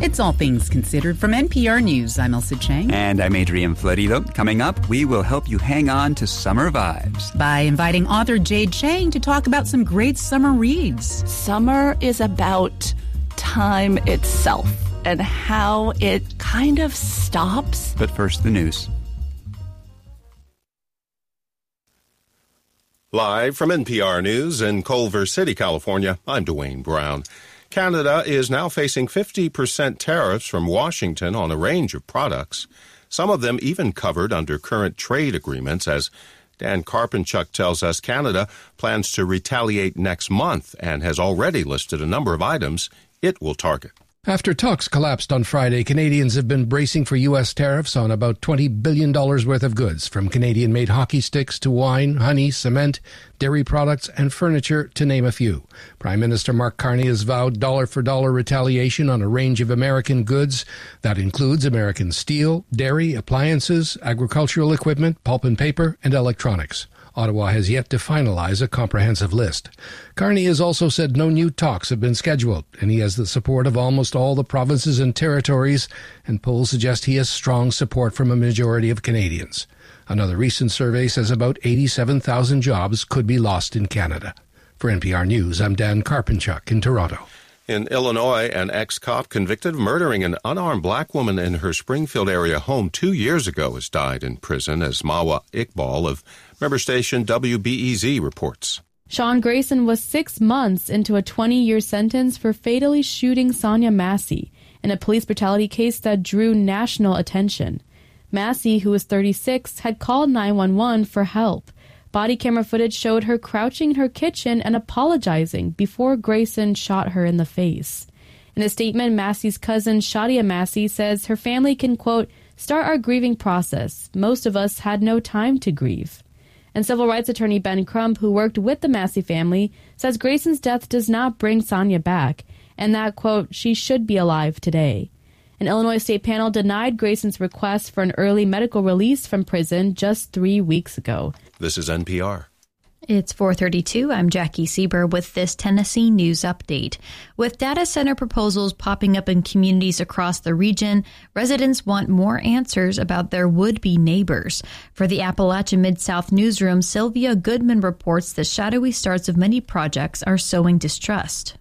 It's All Things Considered from NPR News. I'm Elsa Chang. And I'm Adrian Florido. Coming up, we will help you hang on to summer vibes by inviting author Jade Chang to talk about some great summer reads. Summer is about time itself and how it kind of stops. But first, the news. Live from NPR News in Culver City, California, I'm Dwayne Brown. Canada is now facing 50% tariffs from Washington on a range of products, some of them even covered under current trade agreements. As Dan Karpenchuk tells us, Canada plans to retaliate next month and has already listed a number of items it will target. After talks collapsed on Friday, Canadians have been bracing for U.S. tariffs on about $20 billion worth of goods, from Canadian-made hockey sticks to wine, honey, cement, dairy products, and furniture, to name a few. Prime Minister Mark Carney has vowed dollar-for-dollar retaliation on a range of American goods. That includes American steel, dairy, appliances, agricultural equipment, pulp and paper, and electronics. Ottawa has yet to finalize a comprehensive list. Carney has also said no new talks have been scheduled, and he has the support of almost all the provinces and territories, and polls suggest he has strong support from a majority of Canadians. Another recent survey says about 87,000 jobs could be lost in Canada. For NPR News, I'm Dan Karpenchuk in Toronto. In Illinois, an ex-cop convicted of murdering an unarmed black woman in her Springfield area home 2 years ago has died in prison, as Mawa Iqbal of member station WBEZ reports. Sean Grayson was 6 months into a 20-year sentence for fatally shooting Sonia Massey in a police brutality case that drew national attention. Massey, who was 36, had called 911 for help. Body camera footage showed her crouching in her kitchen and apologizing before Grayson shot her in the face. In a statement, Massey's cousin Shadia Massey says her family can, quote, start our grieving process. Most of us had no time to grieve. And civil rights attorney Ben Crump, who worked with the Massey family, says Grayson's death does not bring Sonia back, and that, quote, she should be alive today. An Illinois state panel denied Grayson's request for an early medical release from prison just 3 weeks ago. This is NPR. It's 4:32. I'm Jackie Sieber with this Tennessee news update. With data center proposals popping up in communities across the region, residents want more answers about their would-be neighbors. For the Appalachia Mid-South newsroom, Sylvia Goodman reports the shadowy starts of many projects are sowing distrust.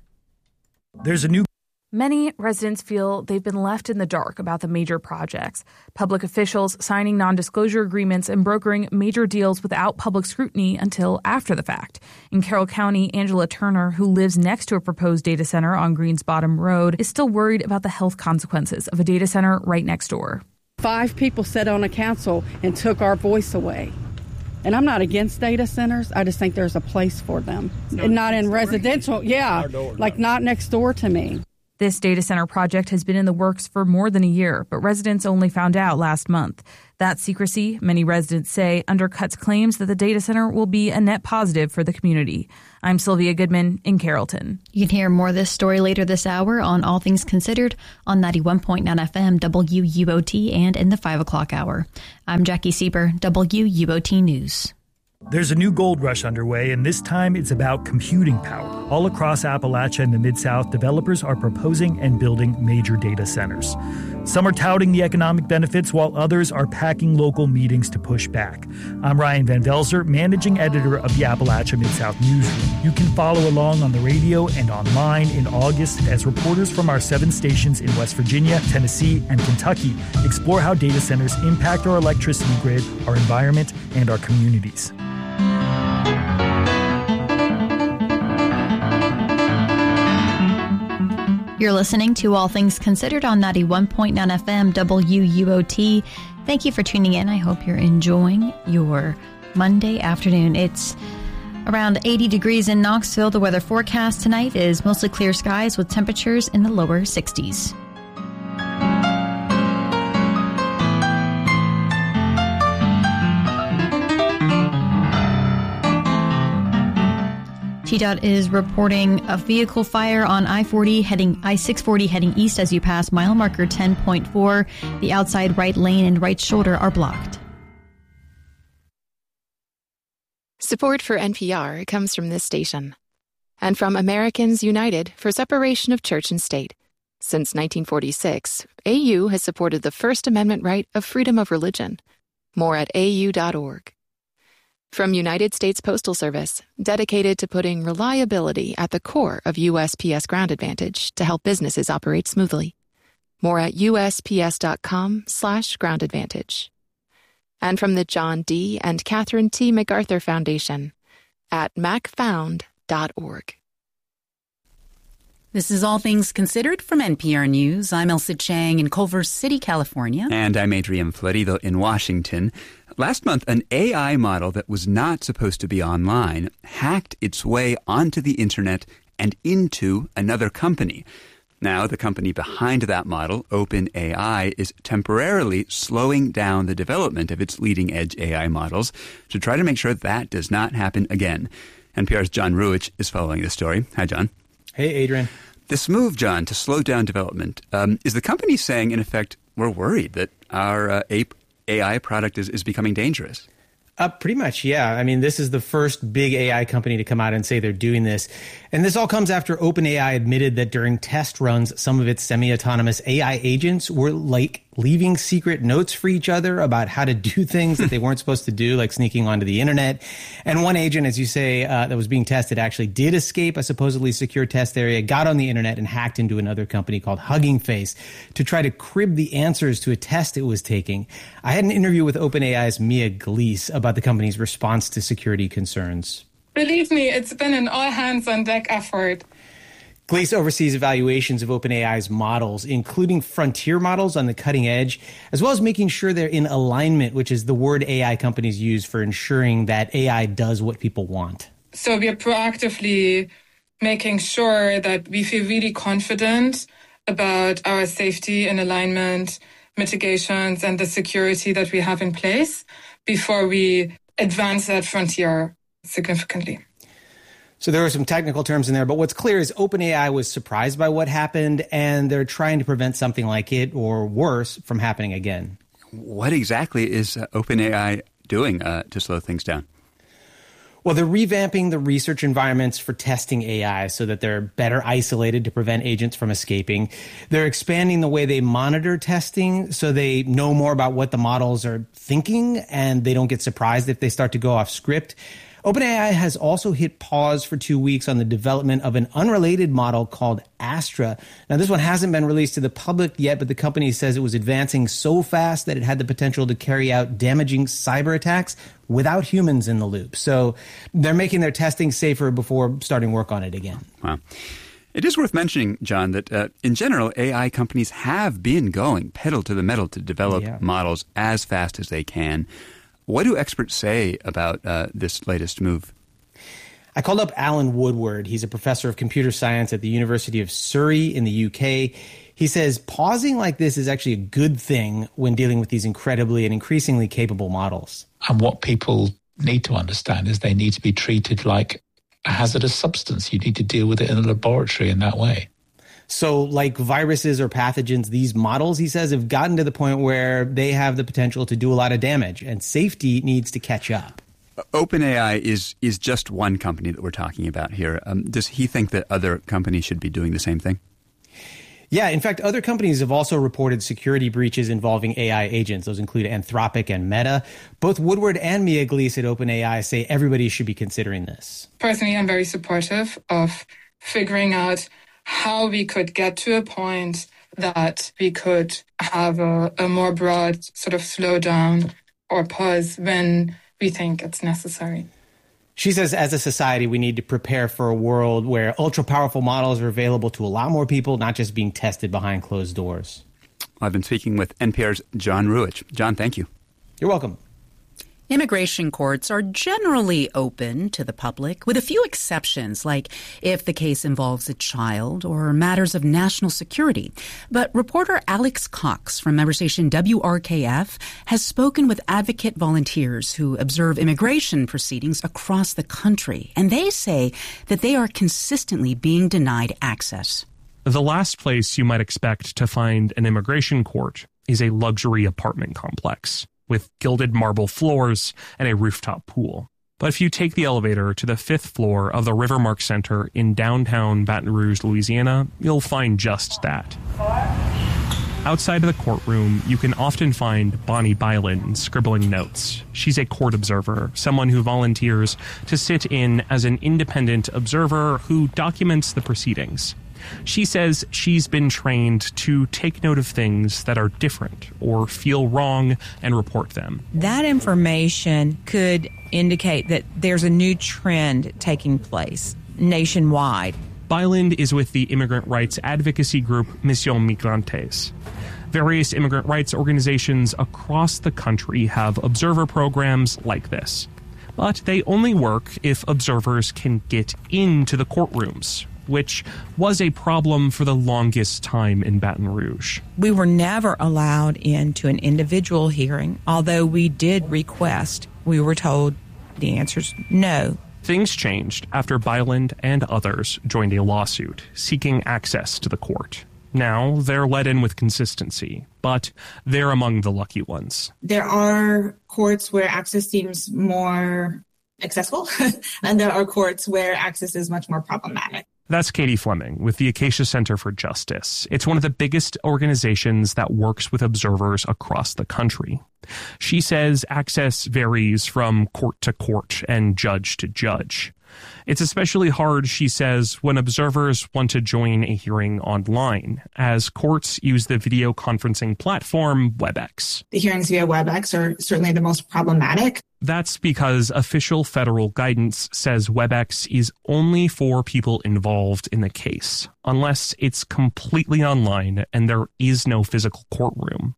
Many residents feel they've been left in the dark about the major projects. Public officials signing non-disclosure agreements and brokering major deals without public scrutiny until after the fact. In Carroll County, Angela Turner, who lives next to a proposed data center on Greens Bottom Road, is still worried about the health consequences of a data center right next door. 5 people sat on a council and took our voice away. And I'm not against data centers. I just think there's a place for them. And not in residential. Yeah, like not next door to me. This data center project has been in the works for more than a year, but residents only found out last month. That secrecy, many residents say, undercuts claims that the data center will be a net positive for the community. I'm Sylvia Goodman in Carrollton. You can hear more of this story later this hour on All Things Considered on 91.9 FM WUOT and in the 5 o'clock hour. I'm Jackie Sieber, WUOT News. There's a new gold rush underway, and this time it's about computing power. All across Appalachia and the Mid-South, developers are proposing and building major data centers. Some are touting the economic benefits, while others are packing local meetings to push back. I'm Ryan Van Velzer, managing editor of the Appalachia Mid-South newsroom. You can follow along on the radio and online in August as reporters from our 7 stations in West Virginia, Tennessee, and Kentucky explore how data centers impact our electricity grid, our environment, and our communities. You're listening to All Things Considered on 91.9 FM WUOT. Thank you for tuning in. I hope you're enjoying your Monday afternoon. It's around 80 degrees in Knoxville. The weather forecast tonight is mostly clear skies with temperatures in the lower 60s. TDOT is reporting a vehicle fire on I-640 heading east as you pass mile marker 10.4. The outside right lane and right shoulder are blocked. Support for NPR comes from this station and from Americans United for Separation of Church and State. Since 1946, AU has supported the First Amendment right of freedom of religion. More at au.org. From United States Postal Service, dedicated to putting reliability at the core of USPS Ground Advantage to help businesses operate smoothly. More at usps.com/Ground Advantage. And from the John D. and Catherine T. MacArthur Foundation at macfound.org. This is All Things Considered from NPR News. I'm Elsa Chang in Culver City, California. And I'm Adrian Florido in Washington. Last month, an AI model that was not supposed to be online hacked its way onto the internet and into another company. Now, the company behind that model, OpenAI, is temporarily slowing down the development of its leading-edge AI models to try to make sure that does not happen again. NPR's John Ruwitch is following this story. Hi, John. Hey, Adrian. This move, John, to slow down development, is the company saying, in effect, we're worried that our AI product is becoming dangerous? Pretty much, yeah. I mean, this is the first big AI company to come out and say they're doing this. And this all comes after OpenAI admitted that during test runs, some of its semi-autonomous AI agents were leaving secret notes for each other about how to do things that they weren't supposed to do, like sneaking onto the internet. And one agent, as you say, that was being tested actually did escape a supposedly secure test area, got on the internet and hacked into another company called Hugging Face to try to crib the answers to a test it was taking. I had an interview with OpenAI's Mia Glees about the company's response to security concerns. Believe me, it's been an all-hands-on-deck effort. Glees oversees evaluations of OpenAI's models, including frontier models on the cutting edge, as well as making sure they're in alignment, which is the word AI companies use for ensuring that AI does what people want. So we are proactively making sure that we feel really confident about our safety and alignment mitigations and the security that we have in place before we advance that frontier significantly. So there were some technical terms in there, but what's clear is OpenAI was surprised by what happened, and they're trying to prevent something like it, or worse, from happening again. What exactly is OpenAI doing to slow things down? Well, they're revamping the research environments for testing AI so that they're better isolated to prevent agents from escaping. They're expanding the way they monitor testing so they know more about what the models are thinking, and they don't get surprised if they start to go off script. OpenAI has also hit pause for 2 weeks on the development of an unrelated model called Astra. Now, this one hasn't been released to the public yet, but the company says it was advancing so fast that it had the potential to carry out damaging cyber attacks without humans in the loop. So they're making their testing safer before starting work on it again. Wow. It is worth mentioning, John, that in general, AI companies have been going pedal to the metal to develop models as fast as they can. What do experts say about this latest move? I called up Alan Woodward. He's a professor of computer science at the University of Surrey in the UK. He says pausing like this is actually a good thing when dealing with these incredibly and increasingly capable models. And what people need to understand is they need to be treated like a hazardous substance. You need to deal with it in a laboratory in that way. So like viruses or pathogens, these models, he says, have gotten to the point where they have the potential to do a lot of damage, and safety needs to catch up. OpenAI is just one company that we're talking about here. Does he think that other companies should be doing the same thing? Yeah, in fact, other companies have also reported security breaches involving AI agents. Those include Anthropic and Meta. Both Woodward and Mia Glees at OpenAI say everybody should be considering this. Personally, I'm very supportive of figuring out how we could get to a point that we could have a more broad sort of slowdown or pause when we think it's necessary. She says as a society, we need to prepare for a world where ultra-powerful models are available to a lot more people, not just being tested behind closed doors. I've been speaking with NPR's John Ruwitch. John, thank you. You're welcome. Immigration courts are generally open to the public, with a few exceptions, like if the case involves a child or matters of national security. But reporter Alex Cox from member station WRKF has spoken with advocate volunteers who observe immigration proceedings across the country, and they say that they are consistently being denied access. The last place you might expect to find an immigration court is a luxury apartment complex with gilded marble floors and a rooftop pool. But if you take the elevator to the 5th floor of the Rivermark Center in downtown Baton Rouge, Louisiana, you'll find just that. Outside of the courtroom, you can often find Bonnie Byland scribbling notes. She's a court observer, someone who volunteers to sit in as an independent observer who documents the proceedings. She says she's been trained to take note of things that are different or feel wrong and report them. That information could indicate that there's a new trend taking place nationwide. Byland is with the immigrant rights advocacy group Mission Migrantes. Various immigrant rights organizations across the country have observer programs like this. But they only work if observers can get into the courtrooms, which was a problem for the longest time in Baton Rouge. We were never allowed into an individual hearing, although we did request. We were told the answer's no. Things changed after Byland and others joined a lawsuit seeking access to the court. Now they're let in with consistency, but they're among the lucky ones. There are courts where access seems more accessible, and there are courts where access is much more problematic. That's Katie Fleming with the Acacia Center for Justice. It's one of the biggest organizations that works with observers across the country. She says access varies from court to court and judge to judge. It's especially hard, she says, when observers want to join a hearing online, as courts use the video conferencing platform WebEx. The hearings via WebEx are certainly the most problematic. That's because official federal guidance says WebEx is only for people involved in the case, unless it's completely online and there is no physical courtroom.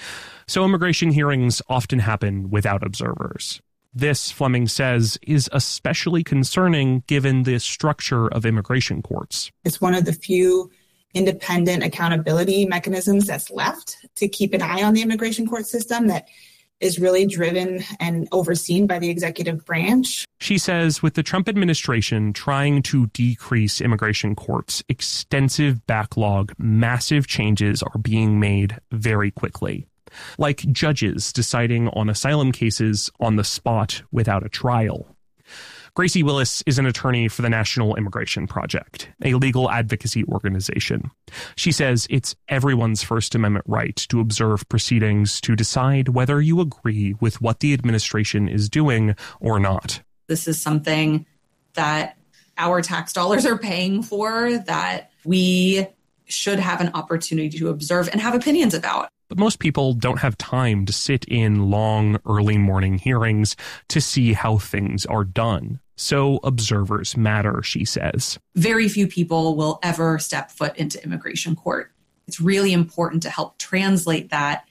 So immigration hearings often happen without observers. This, Fleming says, is especially concerning given the structure of immigration courts. It's one of the few independent accountability mechanisms that's left to keep an eye on the immigration court system that is really driven and overseen by the executive branch. She says with the Trump administration trying to decrease immigration courts' extensive backlog, massive changes are being made very quickly. Like judges deciding on asylum cases on the spot without a trial. Gracie Willis is an attorney for the National Immigration Project, a legal advocacy organization. She says it's everyone's First Amendment right to observe proceedings to decide whether you agree with what the administration is doing or not. This is something that our tax dollars are paying for, that we should have an opportunity to observe and have opinions about. But most people don't have time to sit in long, early morning hearings to see how things are done. So observers matter, she says. Very few people will ever step foot into immigration court. It's really important to help translate that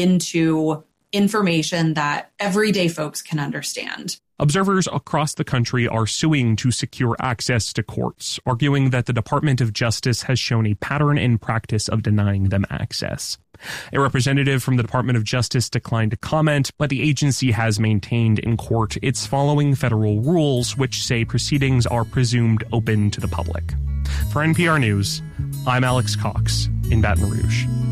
into information that everyday folks can understand. Observers across the country are suing to secure access to courts, arguing that the Department of Justice has shown a pattern in practice of denying them access. A representative from the Department of Justice declined to comment, but the agency has maintained in court it's following federal rules which say proceedings are presumed open to the public. For NPR News, I'm Alex Cox in Baton Rouge.